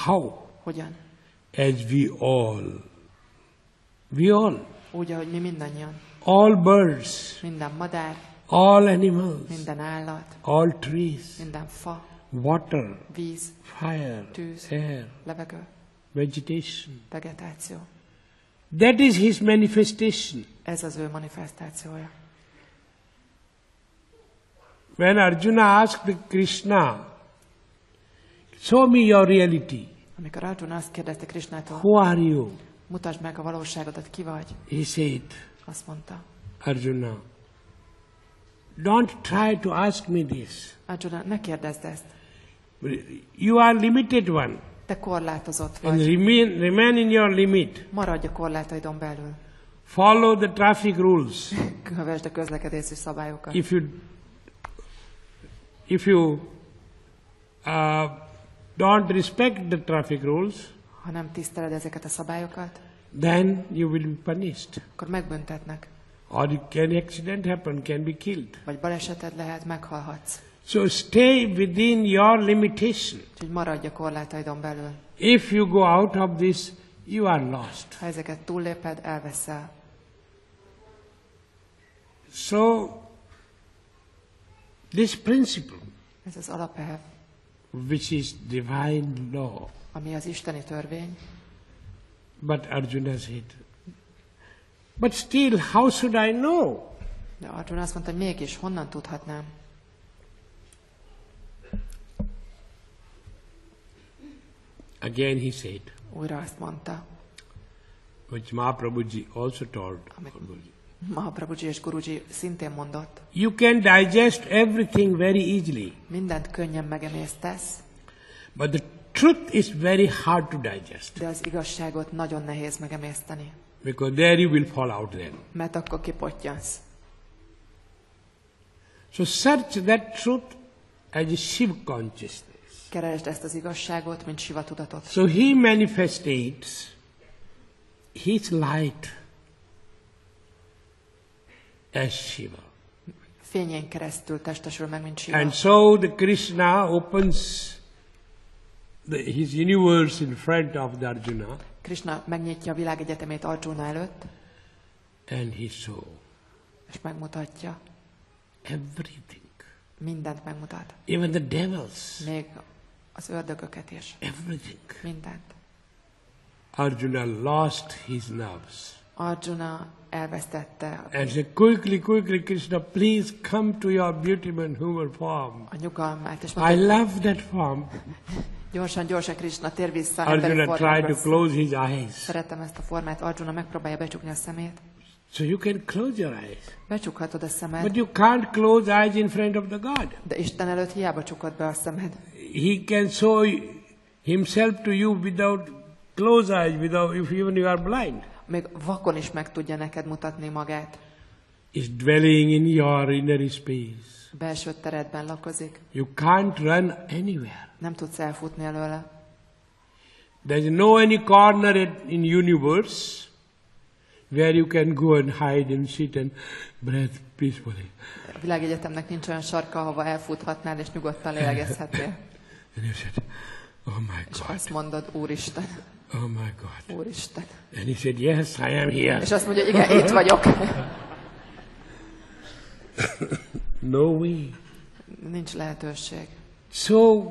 How? Hogyan? As we all. Úgy, ahogy mi mindannyian. All birds, Minden madár, all animals, minden állat, all trees, minden fa, water, víz, fire, tűz, air, levegő, vegetation. vegetáció. That is his manifestation. Ez az ő manifestációja. When Arjuna asked Krishna, show me your reality. Amikor Arjuna azt kérdezte Krishnától, Who are you? mutasd meg a valóságodat, ki vagy? He said, Azt mondta. Arjuna, don't try to ask me this. Arjuna, ne kérdezd ezt. You are limited one. Te korlátozott And vagy. remain in your limit. Maradj a korlátaidon belül. Follow the traffic rules. Kövesd a közlekedési szabályokat. If you don't respect the traffic rules, Ha nem tiszteled ezeket a szabályokat, then you will be punished. akkor megbüntetnek. Or can accident happen, can be killed. Vagy baleseted lehet, meghalhatsz. So stay within your limitation. Úgyhogy maradj a korlátaidon belül. If you go out of this, you are lost. Ha ezeket túlléped, elveszel. So, this principle, Ez az alapelv, which is divine law, ami az isteni törvény. but Arjuna said, but still, how should I know? De Arjuna azt mondta, hogy mégis honnan tudhatnám? Again he said, Újra azt mondta, which Mahaprabhuji also told. Mahaprabhuji és Guruji szintén mondott, You can digest everything very easily, mindent könnyen megemésztesz, but the truth is very hard to digest, de az igazságot nagyon nehéz megemészteni, because there you will fall out then. mert akkor kipottyansz. So search that truth as a Shiva consciousness. Keresd ezt az igazságot, mint Siva tudatot. So he manifestates his light as Shiva. Fényén keresztül testesül meg, mint Siva. And so the Krishna opens his universe in front of the Arjuna, Krishna megnyitja a világegyetemét Arjuna előtt, and he saw és megmutatja. everything, Mindent megmutat. even the devils, Még az ördögöket is. everything. Mindent. Arjuna lost his nerves Arjuna elvesztette and said, quickly, Krishna, please come to your beautiful human form. a nyugalmát, és I mondta, love that form. gyorsan, Krishna, tér vissza emberi Arjuna tried to formába. close his eyes. Szeretem ezt a formát. Arjuna megpróbálja becsukni a szemét. So you can close your eyes. Becsukhatod a szemed, But you can't close eyes in front of the God. de Isten előtt hiába csukod be a szemed. He can show himself to you without closed eyes, if even you are blind. Még vakon is meg tudja neked mutatni magát. Is dwelling in your inner space. Belső teredben lakozik. You can't run anywhere. Nem tudsz elfutni előle. There's no any corner in universe where you can go and hide and sit and breathe peacefully. A világegyetemnek nincs olyan sarka, ahova elfuthatnál és nyugodtan lélegezhetnél. And you said, oh my És God, azt mondod, Úristen, oh my God. Úristen. And he said, yes, I am here. És azt mondja, igen, itt vagyok. No way. Nincs lehetőség. So,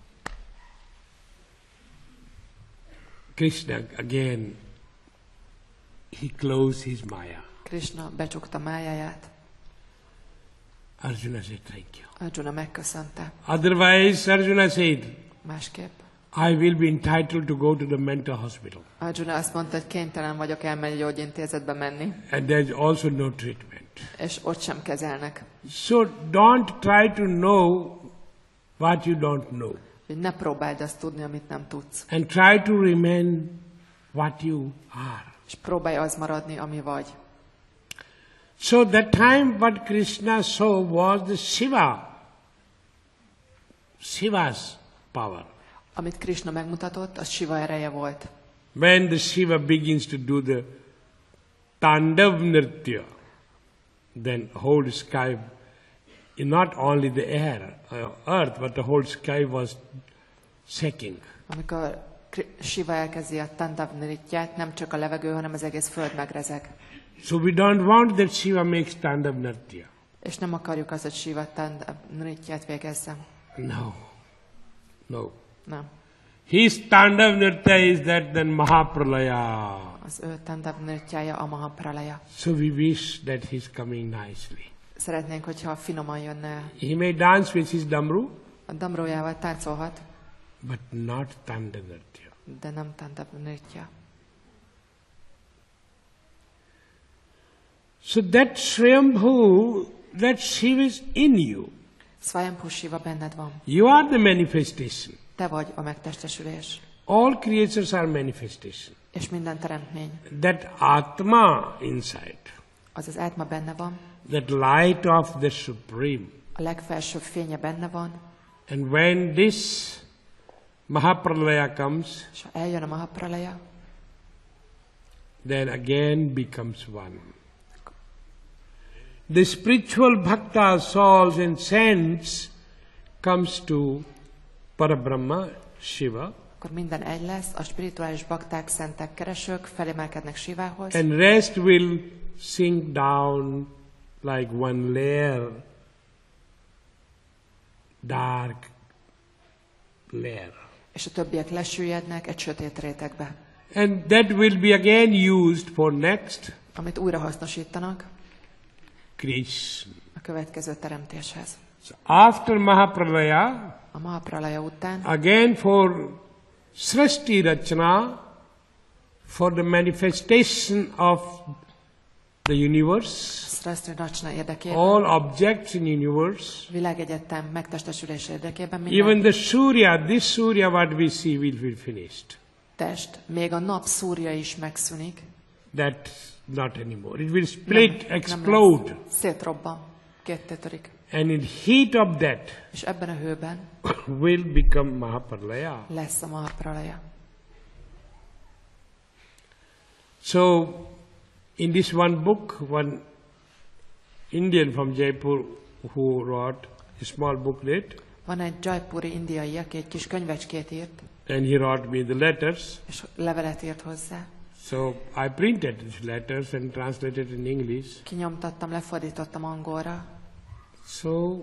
Krishna again, he closed his Maya. Krishna becsukta májáját. Arjuna said, thank you. Arjuna megköszönte. Otherwise, Arjuna said, Másképp. I will be entitled to go to the mental hospital. Arjuna azt mondta, hogy kénytelen vagyok elmenni gyógyintézetbe menni, And there's also no treatment. és ott sem kezelnek. So don't try to know what you don't know. Hogy ne próbáld azt tudni, amit nem tudsz. And try to remain what you are. És próbálj az maradni, ami vagy. So that time what Krishna saw was the Shiva's power. Amit Krishna megmutatott, az Shiva ereje volt. When the Shiva begins to do the Tandav Nritya, then whole sky, not only the air, earth, but the whole sky was shaking. Amikor Shiva elkezdi a Tandav Nrityát, nem csak a levegő, hanem az egész föld megrezeg. So we don't want that Shiva makes Tandav Nritya. És nem akarjuk azt, hogy Shiva Tandav Nrityát végezzen. No. No. Nem. His Tandav Nritya is that then Mahapralaya. Az ő Tandav Nrityája a Mahapralaya. So we wish that he's coming nicely. Szeretnénk, hogyha finoman jönne. He may dance with his damru, A damrójával táncolhat, but not Tandav Nritya. de nem Tandav Nritya. So that Swayambhu, that Shiva is in you. Swayambhu Shiva benned van. You are the manifestation. Te vagy a megtestesülés. All creatures are manifestation. És minden teremtmény. That Atma inside, Az az átma benne van, that light of the Supreme. a legfelsőbb fénye benne van, And when this Mahapralaya comes, és ha eljön a Mahapralaya, then again becomes one. The spiritual bhakta, souls and saints comes to Parabrahma, Shiva, akkor minden egy lesz, a spirituális bakták, szentek, keresők felemelkednek Shivához, and rest will sink down like one layer, dark layer. és a többiek lesüllyednek egy sötét rétegbe, And that will be again used for next amit újra hasznosítanak creation. a következő teremtéshez. So after Mahapralaya, A Mahapralaya után again for Srishti Rachana, for the manifestation of the universe, Srastri Rachna érdekében, all objects in universe, világegyetem megtestesülés érdekében even minden the Surya, this Surya what we see will be finished. test, még a nap szúrja is megszűnik. That's not anymore. It will split, Nem explode. lesz. Szétrobban, ketté törik. And in heat of that És ebben a hőben will become Mahapralaya. lesz a Mahapralaya. So, in this one book, one Indian from Jaipur who wrote a small booklet, Van egy jaipuri indiai, aki egy kis könyvecskét írt, and he wrote me the letters. és levelet írt hozzá. So I printed these letters and translated in English. Kinyomtattam, lefordítottam angolra, So,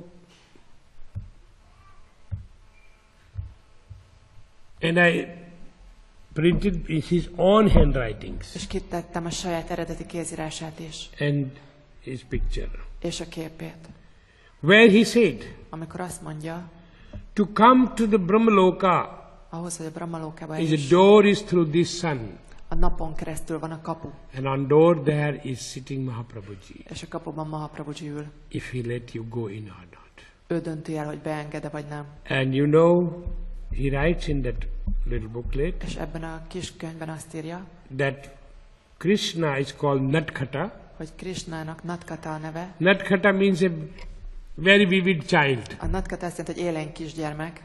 and I printed in his own handwritings és kitettem a saját eredeti kézírását is, and his picture, és a képét. where he said, Amikor azt mondja, to come to the Brahmaloka ahhoz, hogy a Brahmalókába is is, a door is through this sun, a napon keresztül van a kapu, and on door there is sitting Mahaprabhuji, és a kapuban Mahaprabhuji ül. if he let you go in or not. Ő dönti el, hogy beenged-e vagy nem. And you know, he writes in that little booklet És ebben a kis könyvben azt írja, that Krishna is called Natkata. hogy Krishnának Natkata a neve. Natkata means a very vivid child. A Natkata azt jelenti, hogy élénk kisgyermek,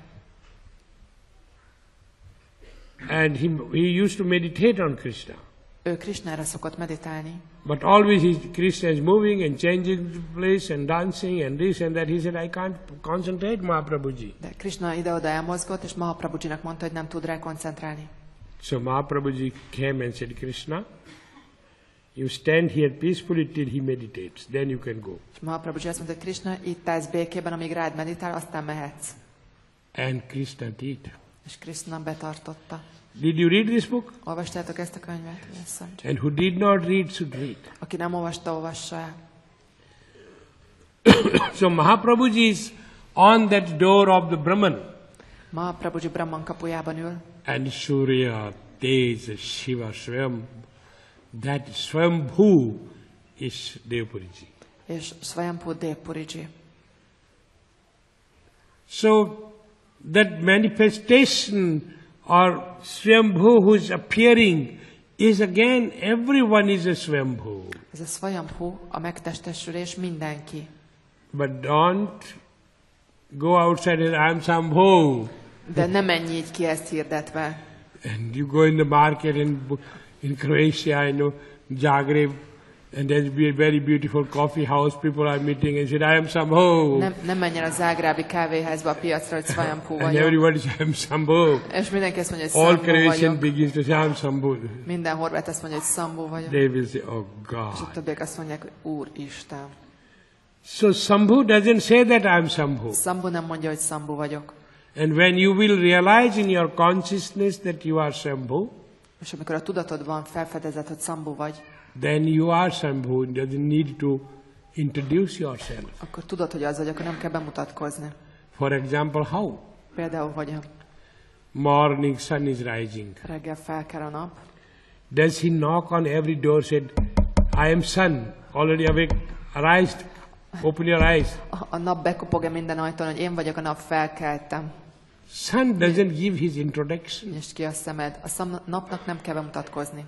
And he used to meditate on Krishna. ő Krishnára szokott meditálni, But always Krishna is moving and changing the place and dancing and this and that. He said, I can't concentrate, Mahaprabhuji. de Krishna ide-oda elmozgott, és Mahaprabhujinak mondta, hogy nem tud rá koncentrálni. So Mahaprabhuji came and said, Krishna, you stand here peacefully till he meditates. Then you can go. És Mahaprabhuji azt mondta, hogy Krishna, itt állsz békében, amíg rád meditál, aztán mehetsz. And Krishna did. És Krishna betartotta. Did you read this book? Olvastátok ezt a könyvet? Yes, And who did not read should read. aki nem olvasta, olvassa el. So Mahaprabhuji is on that door of the Brahman. Mahaprabhuji Brahman kapujában ül, And Surya, Tej, Shiva, Swayam, that Swayambhu is Devpuriji. és Swayambhu Devpuriji. So that manifestation or Swayambhu who is appearing is again, everyone is a Swayambhu. Ez a Swayambhu, a megtestesülés mindenki. But don't go outside and I'm Shambhu. De nem menj így ki ezt hirdetve. And you go in the market in Croatia, Zagreb, And there'll be a very beautiful coffee house, people are meeting and said, I am Shambhu. Nem menjen a zágrábi kávéházba a piacra, hogy Swayambhu And vagyok. everybody says, I am Shambhu. És mindenki azt mondja, hogy All Shambhu creation vagyok. begins to say, I am Shambhu. Minden horvát azt mondja, hogy Shambhu vagyok. They will say, oh És a God. többiek azt mondják, hogy Úristen. So Shambhu doesn't say that I am Shambhu. Shambhu nem mondja, hogy Shambhu vagyok. And when you will realize in your consciousness that you are Shambhu, És amikor a tudatodban felfedezed, hogy Shambhu vagy, then you are Shambhu. It doesn't need to introduce yourself. akkor tudod, hogy az vagy, akkor nem kell bemutatkozni. For example, how? Például, hogy a Morning sun is rising. reggel felkel a nap, Does he knock on every door, said, I am sun, already awake, arise, open your eyes. a nap bekopog-e minden ajtón, hogy én vagyok a nap, felkeltem. Sun doesn't give his introduction. Nyisd ki a szemed. A napnak nem kell bemutatkozni.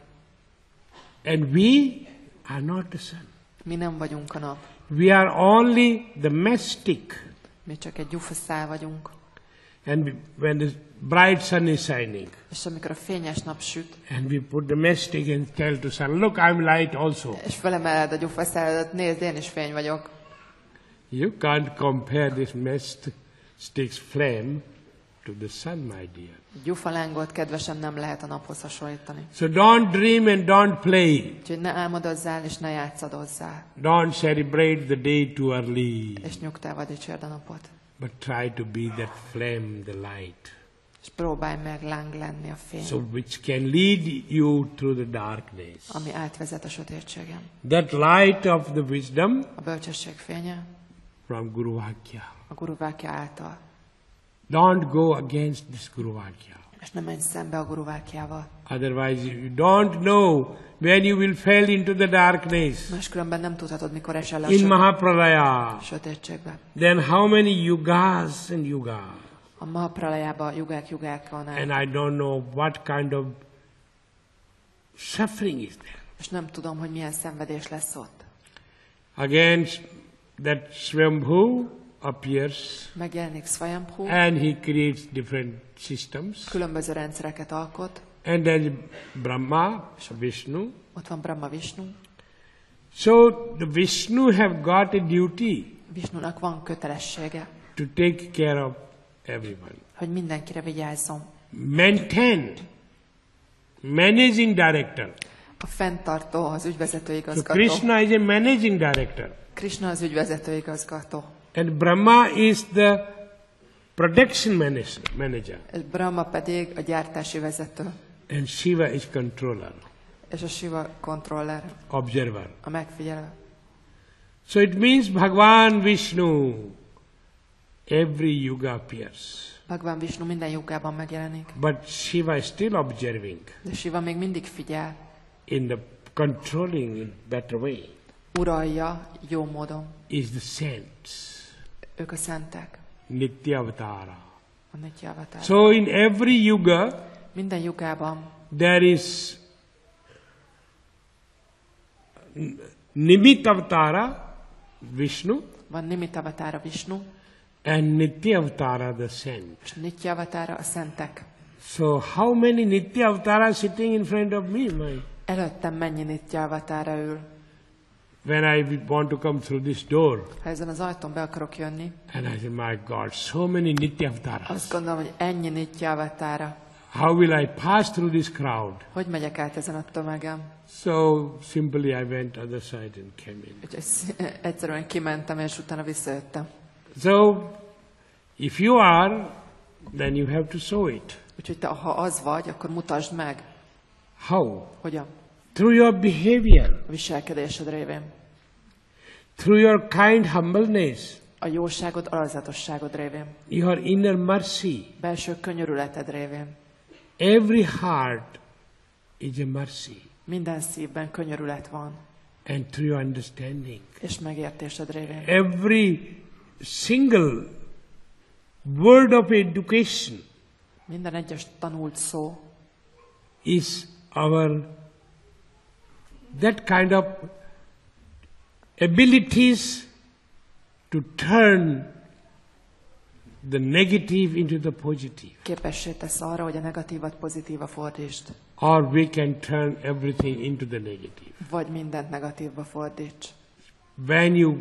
And we are not the sun. Mi nem vagyunk a nap. We are only the mastic. Mi csak egy gyufaszál vagyunk. And when the bright sun is shining, És amikor a fényes nap süt, and we put the mastic and tell to sun, look, I'm light also. és felemeled a gyufaszáladat, nézd, én is fény vagyok. You can't compare this mastic's flame to the sun, my dear. Gyufalángot, kedvesem, nem lehet a naphoz hasonlítani. So don't dream and don't play. Úgyhogy ne álmodozzál, és ne játszadozzál. Don't celebrate the day too early. És nyugtával dicsérd a napot. But try to be that flame, the light. És próbálj meg láng lenni a fény, So which can lead you through the darkness. ami átvezet a sötétségen. That light of the wisdom A bölcsesség fénye from Guru Vakya. a Guru Vakya által. Don't go against this Guru Vakya. És ne menj szembe a Guru Vakyával. Otherwise you don't know when you will fall into the darkness. Máskülönben nem tudhatod, mikor esel le In a Mahapralaya. sötétségbe. Then how many yugas and yugas? A Mahapralajában jugákon át. And I don't know what kind of suffering is there. És nem tudom, hogy milyen szenvedés lesz ott. Again, that Swambhu appears Megjelenik Swayambhu, and he creates different systems. különböző rendszereket alkot. And then Brahma, Vishnu. Ott van Brahma, Vishnu. So the Vishnu have got a duty Vishnunak van kötelessége, to take care of everyone. hogy mindenkire vigyázzon. Maintain, managing director. A fenntartó, az ügyvezető So igazgató. Krishna is a managing director. Krishna az ügyvezető igazgató. And Brahma is the production manager. És Brahma pedig a gyártási vezető. And Shiva is controller, És a Shiva kontroller, observer. a megfigyelő. So it means Bhagavan Vishnu, every yuga appears. Bhagavan Vishnu minden jugában megjelenik. But Shiva is still observing De Shiva még mindig figyel, in the controlling in better way. uralja jó módon. Is the saints, Ők a szentek, Nitya Avatara. a Nitya Avatar. So in every yuga Minden jugában there is Nimitta Avatara, Vishnu, van Nimitta Avatára, Vishnu, and Nitya Avatara, the saint. és Nitya Avatára, a szentek. So how many Nitya Avatara sitting in front of me? Előttem mennyi Nitya Avatára ül. When I want to come through this door, Ha ezen az ajtón be akarok jönni, and I say, my God, so many Nitya azt Avataras. gondolom, hogy ennyi Nitya Avatára. How will I pass through this crowd? Hogy megyek át ezen a tömegen? So simply I went other side and came in. Úgyhogy egyszerűen kimentem, és utána visszajöttem. So if you are, then you have to show it. Úgyhogy te, ha az vagy, akkor mutasd meg. How? Hogyan? Through your behavior, A viselkedésed révén. through your kind humbleness, A jóságod, alázatosságod révén. your inner mercy. Belső könyörületed révén. Every heart is a mercy. Minden szívben könyörület van. And through your understanding. És megértésed révén. Every single word of education Minden egyes tanult szó is our that kind of abilities to turn the negative into the positive. Képessé tesz arra, hogy a negatívat pozitíva fordítsd. Or we can turn everything into the negative. Vagy mindent negatívba fordíts. When you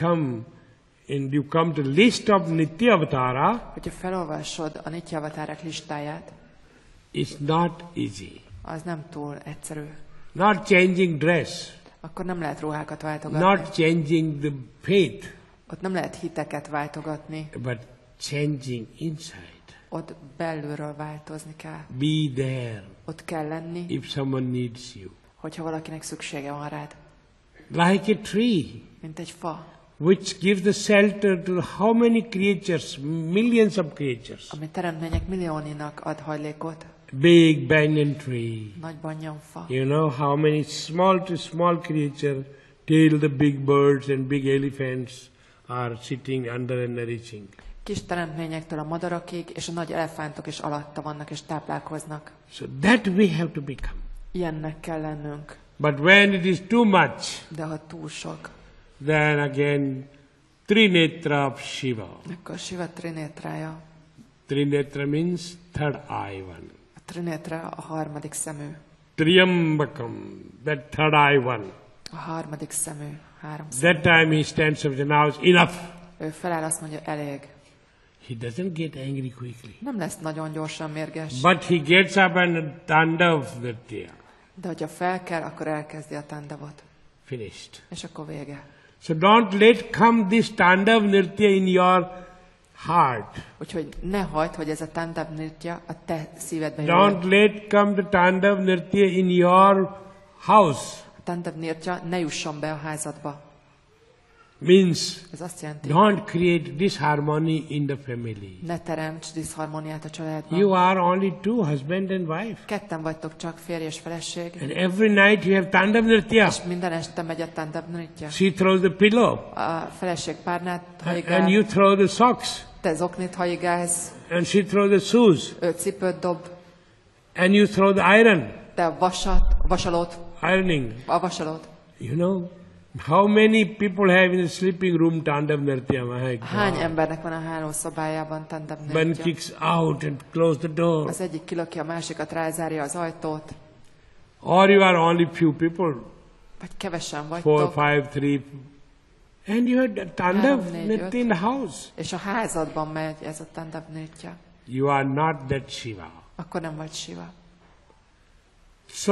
come to the list of Nitya Avatara, Hogyha felolvasod a Nitya Avatárák listáját, it's not easy. az nem túl egyszerű. Not changing dress, Akkor nem lehet ruhákat váltogatni. not changing the faith, Ott nem lehet hiteket váltogatni. but changing inside. Ott belülről változni kell. Be there Ott kell lenni, if someone needs you. hogyha valakinek szüksége van rád. Like a tree, Mint egy fa, which gives the shelter to how many creatures, millions of creatures. ami teremtmények millióninak ad hajlékot. Big banyan tree. Nagy banyanfa. You know how many small to small creature till the big birds and big elephants are sitting under and nourishing. Kis teremtményektől a madarakig, és a nagy elefántok is alatta vannak és táplálkoznak. So that we have to become. Ilyennek kell lennünk. But when it is too much, De ha túl sok, then again Trinetra of Shiva. akkor Shiva Trinétrája. Trinetra means third eye one. A Trinétra a harmadik szemű. Triambakam, that third eye one. A harmadik szemű. 3 szemű. That time he stands up and now it's enough. Ő feláll, azt mondja, elég. He doesn't get angry quickly. Nem lesz nagyon gyorsan mérges. But he gets up and Tandav Nritya. De hogyha fel kell, akkor elkezdi a tandavot. Finished. És akkor vége. So don't let come this Tandav Nritya in your heart. Úgyhogy ne hagyd, hogy ez a tandav nritya a te szívedbe Don't jön. let come the Tandav Nritya in your house. A tandav nritya ne jusson be a házadba. Means Ez azt jelenti, don't create disharmony in the family. ne teremts diszharmóniát a családban. You are only two, husband and wife. Ketten vagytok csak, férj és feleség. And every night you have Tandav Nritya. És minden este megy a tandav nritya. She throws the pillow. A feleség párnát And hajigál, you throw the socks. te zoknit hajigálsz, And she throws the shoes. ő cipőt dob, And you throw the iron. te a vasalót, Ironing. a vasalót. You know, how many people have in the sleeping room Tandav Nritya? My Hány God. embernek van a hálószobájában tandav One nritya? kicks out and close the door. Az egyik kilöki a másikat, rázárja az ajtót, Or you are only few people. vagy kevesen 4, vagytok, 5, 3. And you have Tandav 3, 4, Nritya in the house. és a házadban megy ez a tandav nritya, You are not that Shiva. akkor nem vagy Shiva. So,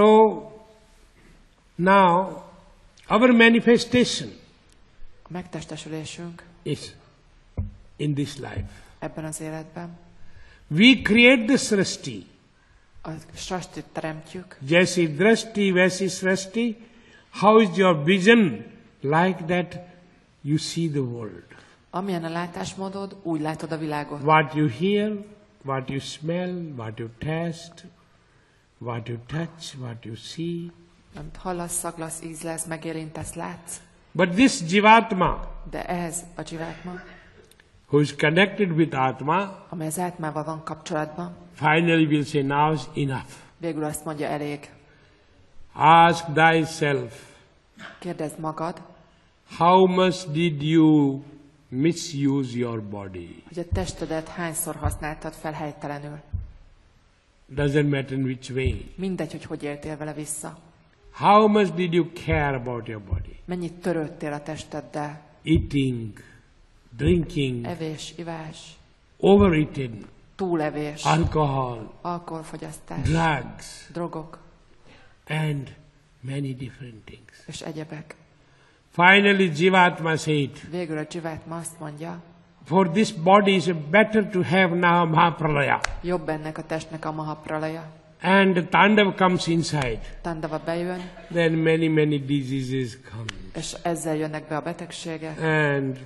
now, our manifestation A megtestesülésünk is in this life. ebben az életben. We create the Srishti. A srastit teremtjük, Jaisi Drashti, Vaisi Srishti. How is your vision? Like that you see the world. amilyen a látásmódod, úgy látod a világot. What you hear, what you smell, what you taste, what you touch, what you see. Amit hallasz, szaglasz, ízlesz, megérintesz, látsz. But this Jivatma, De ehhez a dzsivátma, who is connected with Atma, amely az átmával van kapcsolatban, finally will say, now is enough. végül azt mondja, elég. Ask thyself, Kérdezd magad, how much did you misuse your body? hogy a testedet hányszor használtad fel helytelenül. Doesn't matter in which way. Mindegy, hogy éltél vele vissza. How much did you care about your body? Mennyit törődtél a testeddel. Eating, drinking, Evés, ivás, overeating, túlevés, alcohol, alkoholfogyasztás, drugs, drogok and many different things. és egyebek. Finally, Jivatma said, Végül a dzsivátma azt mondja, for this body is better to have now Mahapralaya. jobb ennek a testnek a mahapralaja. And the Tandav comes inside. Tandava bejön, Then many diseases come. és ezzel jönnek be a betegségek, And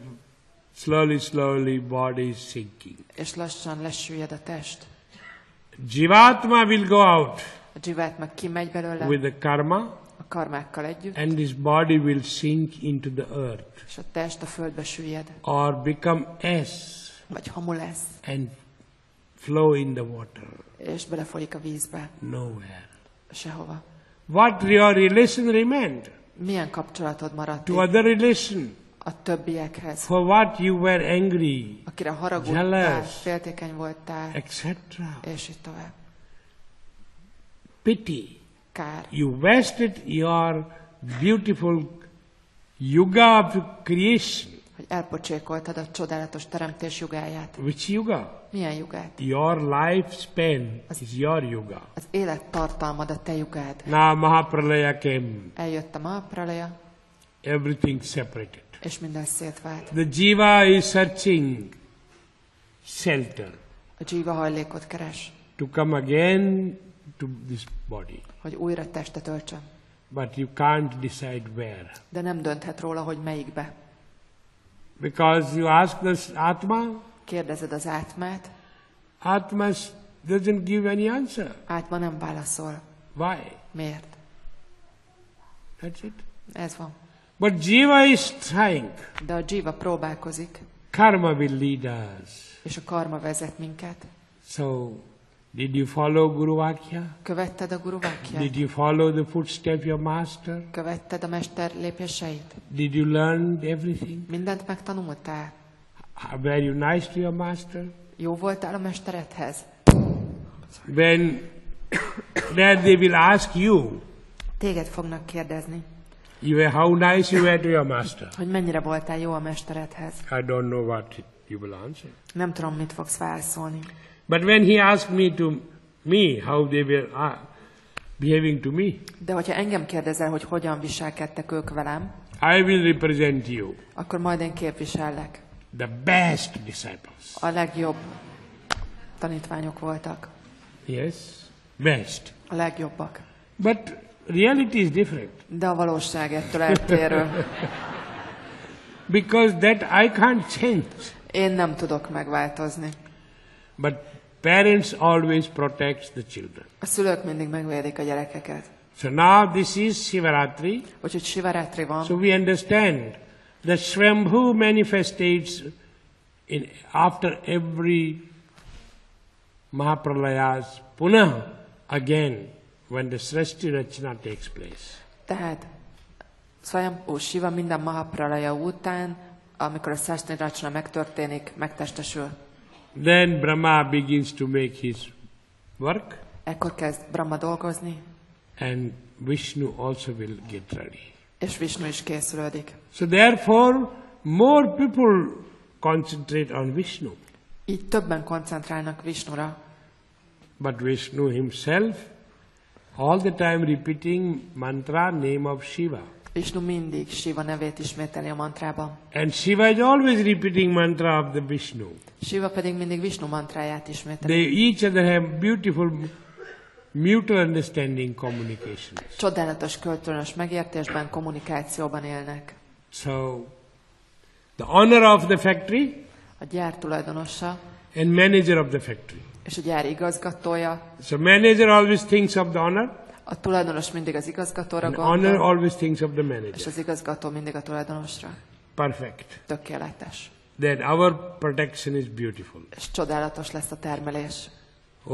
slowly body is sinking. és lassan lesüllyed a test. Jivatma will go out A dzsivátma kimegy belőle with the karma, a karmákkal együtt, and this body will sink into the earth és a test a földbe süllyed, or become ash vagy hamu lesz, and flow in the water. és belefolyik a vízbe, Nowhere. sehova. What your relation remained? Milyen kapcsolatod maradt To itt other relation. a többiekhez, for what you were angry, akire haragudtál, jealous, féltékeny voltál, etc. és így tovább. Pity. Kár. You wasted your beautiful yuga of creation. Hogy elpocsékoltad a csodálatos teremtés jugáját. Which yuga? Milyen jugát? Your lifespan is your yuga. Az élettartalmad a te jugád. Now Mahapralaya came. Eljött a Mahapralaya, Everything separated. és minden szétvált. The jiva is searching shelter A dzsíva hajlékot keres, to come again to this body. hogy újra testet öltsön. But you can't decide where. De nem dönthet róla, hogy melyikbe. Because you ask the Atma, Kérdezed az átmát, Atma doesn't give any answer. átma nem válaszol. Why? Miért? That's it. Ez van. But jiva is trying. De a dzsíva próbálkozik, Karma will lead us. és a karma vezet minket. So, did you follow Guru Vakya? Követted a Guru Vakját? Did you follow the footsteps of your master? Követted a mester lépéseit? Did you learn everything? Mindent megtanultál? Were you nice to your master? Jó voltál a mesteredhez? When then they will ask you, Téged fognak kérdezni, how nice you were to your master. hogy mennyire voltál jó a mesteredhez. I don't know what you will answer. Nem tudom, mit fogsz válaszolni. But when he asked me how they were behaving to me, De hogyha engem kérdezel, hogy hogyan viselkedtek ők velem, I will represent you, akkor majd én képvisellek. the best disciples. A legjobb tanítványok voltak. Yes, best. A legjobbak. But reality is different. De a valóság ettől eltérő. Because that I can't change. Én nem tudok megváltozni. But parents always protect the children. A szülők mindig megvédik a gyerekeket. So now this is Shivaratri. Úgyhogy Sivaratri van. So we understand that Swambhu manifestates after every Mahapralayas Punah again when the Srishti Rachana takes place. Tehát Swayambhu Shiva minden Mahapralaya után, amikor a Srishti Rachana megtörténik, megtestesül. Then Brahma begins to make his work Ekkor kezd Brahma dolgozni, and Vishnu also will get ready. és Vishnu is készülődik. So therefore more people concentrate on Vishnu. Így többen koncentrálnak Vishnura, But Vishnu himself all the time repeating mantra name of Shiva. Vishnu mindig Shiva nevét ismételi a mantrában. And Shiva is always repeating mantra of the Vishnu. Shiva pedig mindig Vishnu mantráját ismételi. They each other have beautiful mutual understanding communications. Csodálatos kölcsönös megértésben, kommunikációban élnek. So the owner of the factory A gyár tulajdonosa and manager of the factory. és a gyár igazgatója. So manager always thinks of the owner A tulajdonos mindig az igazgatóra and owner gondol, always thinks of the és manager. az igazgató mindig a tulajdonosra. Perfect. Tökéletes. Then our protection is beautiful. És csodálatos lesz a termelés.